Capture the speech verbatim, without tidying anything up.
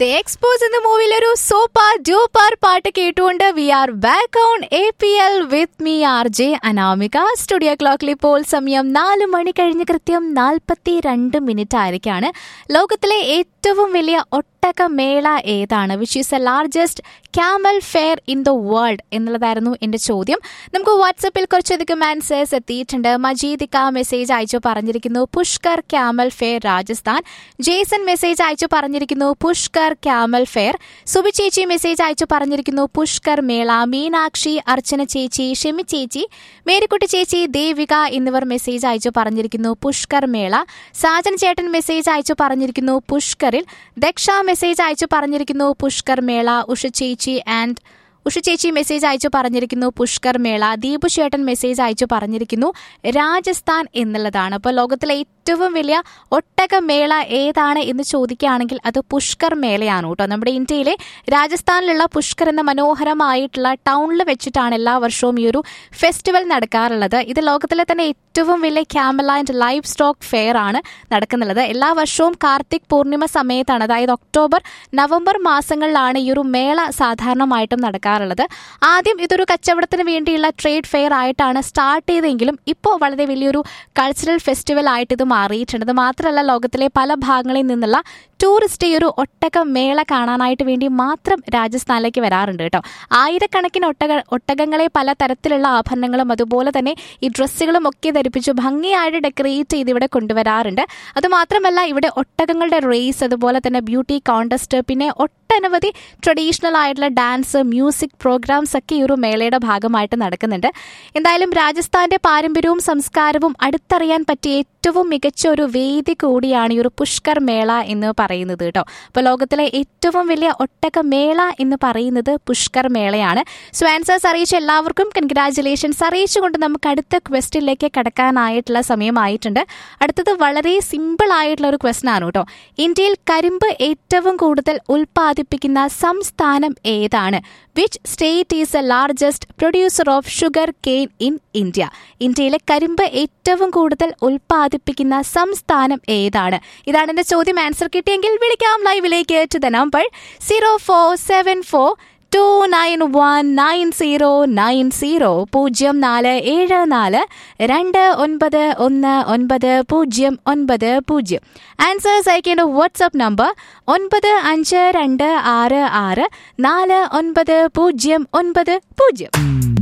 The expose എന്ന മൂവിയിലൊരു super duper പാട്ട് കേട്ടുകൊണ്ട് V are back on A P L with me R J Anamika. Studio ക്ലോക്കിൽ ഇപ്പോൾ സമയം നാല് മണി കഴിഞ്ഞ് കൃത്യം നാൽപ്പത്തി രണ്ട് മിനിറ്റ് ആയിരിക്കാണ്. ലോകത്തിലെ ഏറ്റവും വലിയ ഒട്ടകമേള ഏതാണ്? Which is the largest camel fair in the world എന്നുള്ളതായിരുന്നു എന്റെ ചോദ്യം. നമുക്ക് വാട്സപ്പിൽ കുറച്ചധികം ആൻസേഴ്സ് എത്തിയിട്ടുണ്ട്. മജീദിക്ക മെസ്സേജ് അയച്ചു പറഞ്ഞിരിക്കുന്നു Pushkar camel fair Rajasthan. Jason message അയച്ചു പറഞ്ഞിരിക്കുന്നു പുഷ്കർ ക്യാമൽ ഫെയർ. സുബി ചേച്ചി മെസ്സേജ് അയച്ചു പറഞ്ഞിരിക്കുന്നു പുഷ്കർ മേള. മീനാക്ഷി, അർച്ചന ചേച്ചി, ഷെമി ചേച്ചി, മേരിക്കുട്ടി ചേച്ചി, ദേവിക എന്നിവർ മെസ്സേജ് അയച്ചു പറഞ്ഞിരിക്കുന്നു പുഷ്കർ മേള. സാജൻ ചേട്ടൻ മെസ്സേജ് അയച്ചു പറഞ്ഞിരിക്കുന്നു പുഷ്കറിൽ. ദക്ഷ മെസ്സേജ് അയച്ചു പറഞ്ഞിരിക്കുന്നു പുഷ്കർ മേള. ഉഷ ചേച്ചി ആൻഡ് ഉഷ ചേച്ചി മെസ്സേജ് അയച്ചു പറഞ്ഞിരിക്കുന്നു പുഷ്കർ മേള. ദീപു ചേട്ടൻ മെസ്സേജ് അയച്ചു പറഞ്ഞിരിക്കുന്നു രാജസ്ഥാൻ എന്നുള്ളതാണ്. അപ്പോൾ ലോകത്തിലെ ഏറ്റവും വലിയ ഒട്ടകമേള ഏതാണ് എന്ന് ചോദിക്കുകയാണെങ്കിൽ അത് പുഷ്കർ മേളയാണ് കേട്ടോ. നമ്മുടെ ഇന്ത്യയിലെ രാജസ്ഥാനിലുള്ള പുഷ്കർ എന്ന മനോഹരമായിട്ടുള്ള ടൗണിൽ വെച്ചിട്ടാണ് എല്ലാ വർഷവും ഈ ഒരു ഫെസ്റ്റിവൽ നടക്കാറുള്ളത്. ഇത് ലോകത്തിലെ തന്നെ ഏറ്റവും വലിയ camel and live stock fair ആണ് നടക്കുന്നുള്ളത്. എല്ലാ വർഷവും കാർത്തിക് പൂർണിമ സമയത്താണ്, അതായത് ഒക്ടോബർ നവംബർ മാസങ്ങളിലാണ് ഈ ഒരു മേള സാധാരണമായിട്ടും നടക്കാറുള്ളത്. ആദ്യം ഇതൊരു കച്ചവടത്തിന് വേണ്ടിയുള്ള ട്രേഡ് ഫെയർ ആയിട്ടാണ് സ്റ്റാർട്ട് ചെയ്തെങ്കിലും ഇപ്പോൾ വളരെ വലിയൊരു കൾച്ചറൽ ഫെസ്റ്റിവൽ ആയിട്ട് ഇത് മാറിയിട്ടുണ്ട്. അത് മാത്രമല്ല ലോകത്തിലെ പല ഭാഗങ്ങളിൽ നിന്നുള്ള ടൂറിസ്റ്റ് ഈ ഒരു ഒട്ടക മേള കാണാനായിട്ട് വേണ്ടി മാത്രം രാജസ്ഥാനിലേക്ക് വരാറുണ്ട് കേട്ടോ. ആയിരക്കണക്കിന് ഒട്ടക ഒട്ടകങ്ങളെ പല തരത്തിലുള്ള ആഭരണങ്ങളും അതുപോലെ തന്നെ ഈ ഡ്രസ്സുകളും ഒക്കെ ധരിപ്പിച്ച് ഭംഗിയായിട്ട് ഡെക്കറേറ്റ് ചെയ്ത് ഇവിടെ കൊണ്ടുവരാറുണ്ട്. അതുമാത്രമല്ല ഇവിടെ ഒട്ടകങ്ങളുടെ റേസ്, അതുപോലെ തന്നെ ബ്യൂട്ടി കോൺടെസ്റ്റ്, പിന്നെ ഒട്ടനവധി ട്രഡീഷണൽ ആയിട്ടുള്ള ഡാൻസ്, മ്യൂസിക് പ്രോഗ്രാംസ് ഒക്കെ ഈ ഒരു മേളയുടെ ഭാഗമായിട്ട് നടക്കുന്നുണ്ട്. എന്തായാലും രാജസ്ഥാന്റെ പാരമ്പര്യവും സംസ്കാരവും അടുത്തറിയാൻ പറ്റിയ ഏറ്റവും മികച്ച ഒരു വേദി കൂടിയാണ് ഈ ഒരു പുഷ്കർ മേള എന്ന് പറയുന്നത് കേട്ടോ. അപ്പോൾ ലോകത്തിലെ ഏറ്റവും വലിയ ഒട്ടക മേള എന്ന് പറയുന്നത് പുഷ്കർ മേളയാണ്. സോ ആൻസേഴ്സ് അറിയിച്ച എല്ലാവർക്കും കൺഗ്രാറ്റുലേഷൻസ് അറിയിച്ചുകൊണ്ട് നമുക്ക് അടുത്ത ക്വസ്റ്റ്യനിലേക്ക് കടക്കാനായിട്ടുള്ള സമയമായിട്ടുണ്ട്. അടുത്തത് വളരെ സിമ്പിൾ ആയിട്ടുള്ള ഒരു ക്വസ്റ്റ്യൻ ആണ് കേട്ടോ. ഇന്ത്യയിൽ കരിമ്പ് ഏറ്റവും കൂടുതൽ ഉൽപ്പാദിപ്പിക്കുന്ന സംസ്ഥാനം ഏതാണ്? Which state is the largest producer of sugar cane in India? ഇന്ത്യയിലെ കരിമ്പ് ഏറ്റവും കൂടുതൽ ഉൽപ്പാദിപ്പിക്കുന്ന സംസ്ഥാനം ഏതാണ്? ഇതാണ് എന്റെ ചോദ്യം. ആൻസർ കിട്ടിയെങ്കിൽ വിളിക്കാം ലൈവിലേക്ക് to the number zero four seven four to nine one nine zero nine zero പൂജ്യം നാല് ഏഴ് നാല് രണ്ട് ഒൻപത് ഒന്ന് ഒൻപത് പൂജ്യം ഒൻപത് പൂജ്യം. ആൻസേഴ്സ് അയക്കേണ്ട വാട്സ്ആപ്പ് നമ്പർ ഒൻപത് അഞ്ച് രണ്ട് ആറ് ആറ് നാല് ഒൻപത് പൂജ്യം ഒൻപത് പൂജ്യം.